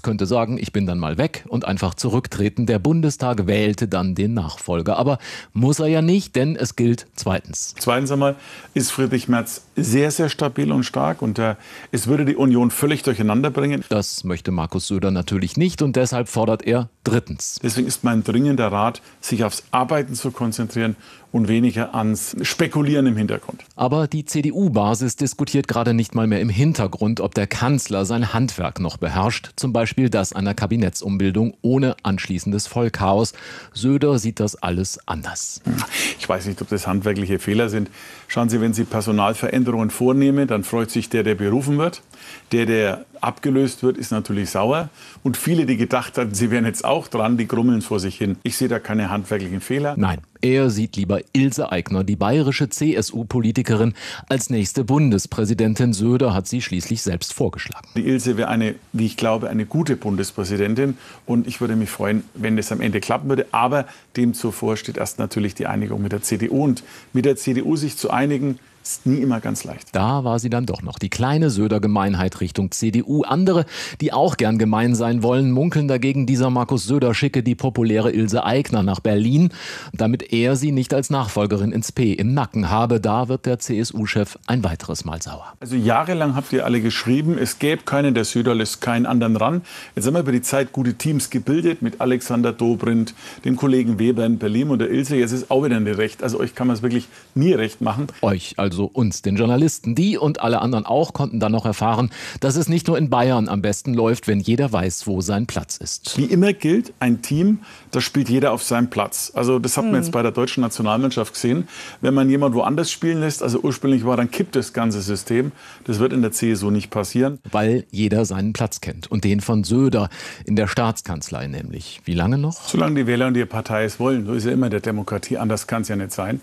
könnte sagen, ich bin dann mal weg und einfach zurücktreten. Der Bundestag wählte dann den Nachfolger. Aber muss er ja nicht, denn es gilt zweitens. Zweitens einmal ist Friedrich Merz sehr, sehr stabil und stark und es würde die Union völlig durcheinander bringen. Das möchte Markus Söder natürlich nicht und deshalb fordert er drittens. Deswegen ist mein dringender Rat, sich aufs Arbeiten zu konzentrieren und weniger ans Spekulieren im Hintergrund. Aber die CDU-Basis diskutiert gerade nicht mal mehr im Hintergrund, ob der Kanzler sein Handwerk noch beherrscht. Zum Beispiel das einer Kabinettsumbildung ohne anschließendes Vollchaos. Söder sieht das alles anders. Ich weiß nicht, ob das handwerkliche Fehler sind. Schauen Sie, wenn Sie Personalveränderungen vornehmen, dann freut sich der berufen wird. Der abgelöst wird, ist natürlich sauer. Und viele, die gedacht hatten, sie wären jetzt auch dran, die grummeln vor sich hin. Ich sehe da keine handwerklichen Fehler. Nein, er sieht lieber Ilse Aigner, die bayerische CSU-Politikerin, als nächste Bundespräsidentin. Söder hat sie schließlich selbst vorgeschlagen. Die Ilse wäre wie ich glaube, eine gute Bundespräsidentin. Und ich würde mich freuen, wenn das am Ende klappen würde. Aber dem zuvor steht erst natürlich die Einigung mit der CDU. Und mit der CDU sich zu einigen, ist nie immer ganz leicht. Da war sie dann doch noch, die kleine Söder-Gemeinheit Richtung CDU. Andere, die auch gern gemein sein wollen, munkeln dagegen, dieser Markus Söder schicke die populäre Ilse Aigner nach Berlin, damit er sie nicht als Nachfolgerin ins P im Nacken habe. Da wird der CSU-Chef ein weiteres Mal sauer. Also jahrelang habt ihr alle geschrieben, es gäbe keinen, der Söder lässt keinen anderen ran. Jetzt haben wir über die Zeit gute Teams gebildet mit Alexander Dobrindt, dem Kollegen Weber in Berlin und der Ilse. Jetzt ist auch wieder nicht recht. Also euch kann man es wirklich nie recht machen. Euch, also uns, den Journalisten. Die und alle anderen auch konnten dann noch erfahren, dass es nicht nur in Bayern am besten läuft, wenn jeder weiß, wo sein Platz ist. Wie immer gilt, ein Team, da spielt jeder auf seinem Platz. Also das hat man jetzt bei der deutschen Nationalmannschaft gesehen. Wenn man jemand woanders spielen lässt, also ursprünglich war, dann kippt das ganze System. Das wird in der CSU nicht passieren. Weil jeder seinen Platz kennt. Und den von Söder in der Staatskanzlei nämlich. Wie lange noch? Solange die Wähler und die Partei es wollen. So ist ja immer der Demokratie. Anders kann es ja nicht sein.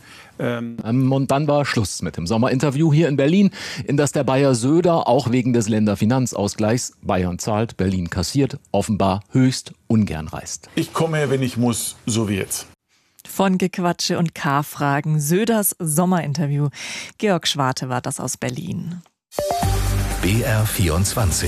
Und dann war Schluss mit dem Sommerinterview hier in Berlin, in das der Bayer Söder auch wegen des Länderfinanzausgleichs Bayern zahlt, Berlin kassiert, offenbar höchst ungern reist. Ich komme, wenn ich muss, so wie jetzt. Von Gequatsche und K-Fragen, Söders Sommerinterview. Georg Schwarte war das aus Berlin. BR24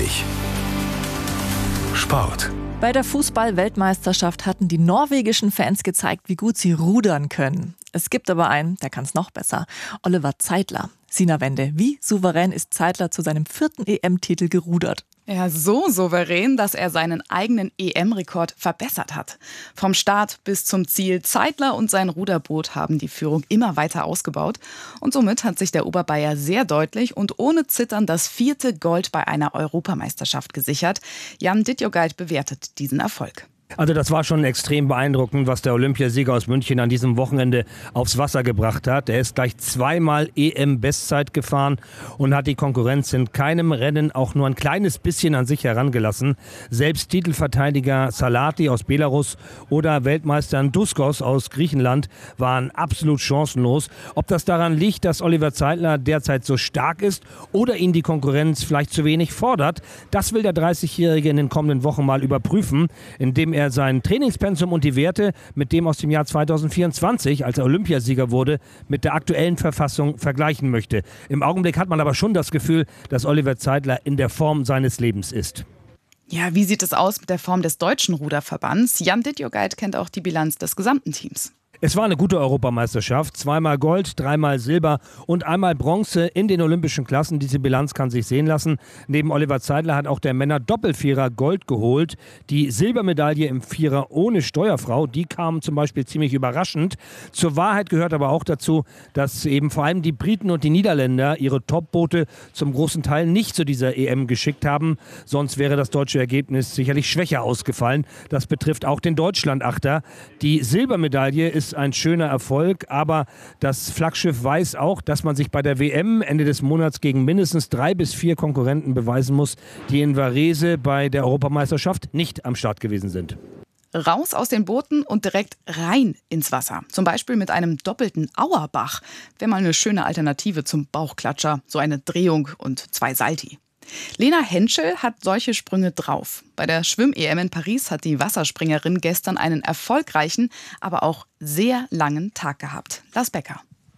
Sport. Bei der Fußball-Weltmeisterschaft hatten die norwegischen Fans gezeigt, wie gut sie rudern können. Es gibt aber einen, der kann es noch besser. Oliver Zeitler. Sina Wende, wie souverän ist Zeitler zu seinem 4. EM-Titel gerudert? Ja, so souverän, dass er seinen eigenen EM-Rekord verbessert hat. Vom Start bis zum Ziel. Zeitler und sein Ruderboot haben die Führung immer weiter ausgebaut. Und somit hat sich der Oberbayer sehr deutlich und ohne Zittern das 4. Gold bei einer Europameisterschaft gesichert. Jan Dittjogait bewertet diesen Erfolg. Also das war schon extrem beeindruckend, was der Olympiasieger aus München an diesem Wochenende aufs Wasser gebracht hat. Er ist gleich zweimal EM-Bestzeit gefahren und hat die Konkurrenz in keinem Rennen auch nur ein kleines bisschen an sich herangelassen. Selbst Titelverteidiger Salati aus Belarus oder Weltmeister Duskos aus Griechenland waren absolut chancenlos. Ob das daran liegt, dass Oliver Zeitler derzeit so stark ist oder ihn die Konkurrenz vielleicht zu wenig fordert, das will der 30-Jährige in den kommenden Wochen mal überprüfen, indem er sein Trainingspensum und die Werte mit dem aus dem Jahr 2024, als er Olympiasieger wurde, mit der aktuellen Verfassung vergleichen möchte. Im Augenblick hat man aber schon das Gefühl, dass Oliver Zeitler in der Form seines Lebens ist. Ja, wie sieht es aus mit der Form des deutschen Ruderverbands? Jan Dittjogait kennt auch die Bilanz des gesamten Teams. Es war eine gute Europameisterschaft. 2-mal Gold, 3-mal Silber und 1-mal Bronze in den olympischen Klassen. Diese Bilanz kann sich sehen lassen. Neben Oliver Zeitler hat auch der Männer-Doppelvierer Gold geholt. Die Silbermedaille im Vierer ohne Steuerfrau, die kam zum Beispiel ziemlich überraschend. Zur Wahrheit gehört aber auch dazu, dass eben vor allem die Briten und die Niederländer ihre Topboote zum großen Teil nicht zu dieser EM geschickt haben. Sonst wäre das deutsche Ergebnis sicherlich schwächer ausgefallen. Das betrifft auch den Deutschlandachter. Die Silbermedaille ist ein schöner Erfolg, aber das Flaggschiff weiß auch, dass man sich bei der WM Ende des Monats gegen mindestens 3 bis 4 Konkurrenten beweisen muss, die in Varese bei der Europameisterschaft nicht am Start gewesen sind. Raus aus den Booten und direkt rein ins Wasser. Zum Beispiel mit einem doppelten Auerbach. Wäre mal eine schöne Alternative zum Bauchklatscher. So eine Drehung und 2 Salti. Lena Henschel hat solche Sprünge drauf. Bei der Schwimm-EM in Paris hat die Wasserspringerin gestern einen erfolgreichen, aber auch sehr langen Tag gehabt. Lars Becker.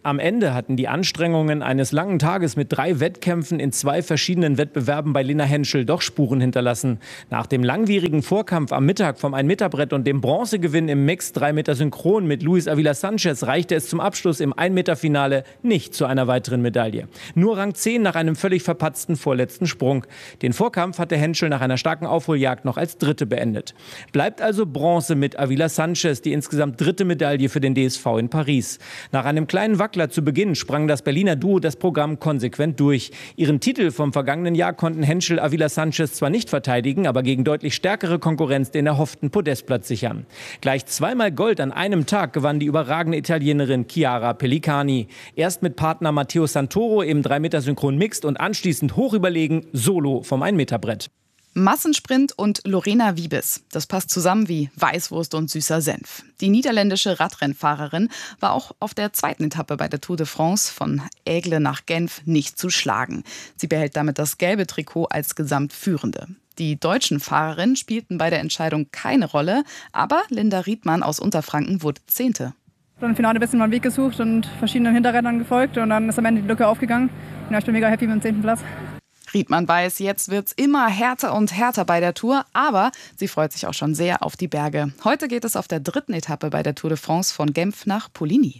Am Ende hatten die Anstrengungen eines langen Tages mit 3 Wettkämpfen in 2 verschiedenen Wettbewerben bei Lena Henschel doch Spuren hinterlassen. Nach dem langwierigen Vorkampf am Mittag vom 1-Meter-Brett und dem Bronzegewinn im Mix 3 Meter Synchron mit Luis Avila Sanchez reichte es zum Abschluss im 1-Meter-Finale nicht zu einer weiteren Medaille. Nur Rang 10 nach einem völlig verpatzten vorletzten Sprung. Den Vorkampf hatte Henschel nach einer starken Aufholjagd noch als Dritte beendet. Bleibt also Bronze mit Avila Sanchez, die insgesamt 3. Medaille für den DSV in Paris. Nach einem kleinen Wackler zu Beginn sprang das Berliner Duo das Programm konsequent durch. Ihren Titel vom vergangenen Jahr konnten Henschel Avila Sanchez zwar nicht verteidigen, aber gegen deutlich stärkere Konkurrenz den erhofften Podestplatz sichern. Gleich 2-mal Gold an einem Tag gewann die überragende Italienerin Chiara Pellicani. Erst mit Partner Matteo Santoro im 3-Meter-Synchron Mixed und anschließend hochüberlegen Solo vom 1-Meter-Brett. Massensprint und Lorena Wiebes. Das passt zusammen wie Weißwurst und süßer Senf. Die niederländische Radrennfahrerin war auch auf der 2. Etappe bei der Tour de France von Aigle nach Genf nicht zu schlagen. Sie behält damit das gelbe Trikot als Gesamtführende. Die deutschen Fahrerinnen spielten bei der Entscheidung keine Rolle, aber Linda Riedmann aus Unterfranken wurde 10. Im Finale ein bisschen meinen Weg gesucht und verschiedenen Hinterrädern gefolgt und dann ist am Ende die Lücke aufgegangen. Ja, ich bin mega happy mit dem 10. Platz. Riedmann weiß, jetzt wird's immer härter und härter bei der Tour, aber sie freut sich auch schon sehr auf die Berge. Heute geht es auf der 3. Etappe bei der Tour de France von Genf nach Poligny.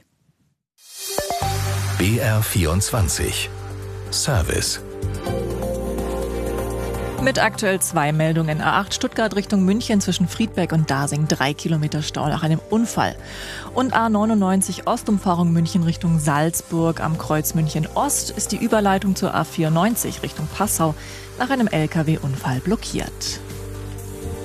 BR24 Service. Mit aktuell 2 Meldungen. A8 Stuttgart Richtung München zwischen Friedberg und Dasing 3 Kilometer Stau nach einem Unfall. Und A99 Ostumfahrung München Richtung Salzburg am Kreuz München Ost ist die Überleitung zur A94 Richtung Passau nach einem LKW-Unfall blockiert.